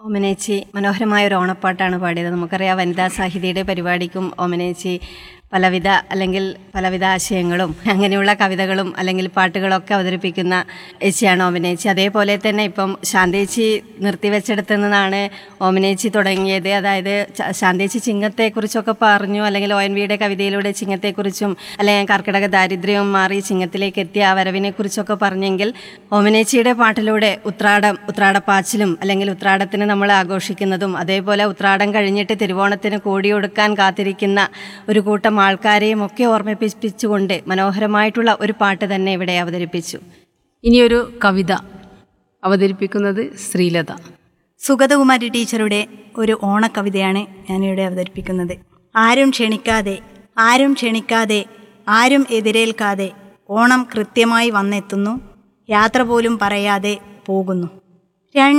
ഓമനേച്ചി മനോഹരമായ ഒരു ഓണപ്പാട്ടാണ് പാടിയത്. നമുക്കറിയാം, വനിതാ സാഹിതിയുടെ പരിപാടിക്കും ഓമനേച്ചി പലവിധ ആശയങ്ങളും അങ്ങനെയുള്ള കവിതകളും അല്ലെങ്കിൽ പാട്ടുകളൊക്കെ അവതരിപ്പിക്കുന്ന ഏച്ചിയാണ് ഓമനേച്ചി. അതേപോലെ തന്നെ ഇപ്പം ശാന്തേച്ചി നിർത്തിവെച്ചെടുത്തു നിന്നാണ് ഓമനേച്ചി തുടങ്ങിയത്. അതായത് ശാന്തേച്ചി ചിങ്ങത്തെക്കുറിച്ചൊക്കെ പറഞ്ഞു, അല്ലെങ്കിൽ ONVയുടെ കവിതയിലൂടെ ചിങ്ങത്തെക്കുറിച്ചും അല്ലെങ്കിൽ കർക്കിടക ദാരിദ്ര്യവും മാറി ചിങ്ങത്തിലേക്ക് എത്തിയ ആ വരവിനെ കുറിച്ചൊക്കെ പറഞ്ഞെങ്കിൽ, ഓമനേച്ചിയുടെ പാട്ടിലൂടെ ഉത്രാടപ്പാച്ചിലും അല്ലെങ്കിൽ ഉത്രാടത്തിന് നമ്മൾ ആഘോഷിക്കുന്നതും, അതേപോലെ ഉത്രാടം കഴിഞ്ഞിട്ട് തിരുവോണത്തിന് കോടിയൊടുക്കാൻ കാത്തിരിക്കുന്ന ഒരു കൂട്ടം ആൾക്കാരെയും ഒക്കെ ഓർമ്മിപ്പിച്ചുകൊണ്ട് മനോഹരമായിട്ടുള്ള ഒരു പാട്ട് തന്നെ ഇവിടെ അവതരിപ്പിച്ചു. ഇനിയൊരു കവിത അവതരിപ്പിക്കുന്നത് ശ്രീലത. സുഗതകുമാരി ടീച്ചറുടെ ഒരു ഓണക്കവിതയാണ് ഞാനിവിടെ അവതരിപ്പിക്കുന്നത്. ആരും ക്ഷണിക്കാതെ ആരും എതിരേൽക്കാതെ ഓണം കൃത്യമായി വന്നെത്തുന്നു, യാത്ര പോലും പറയാതെ പോകുന്നു.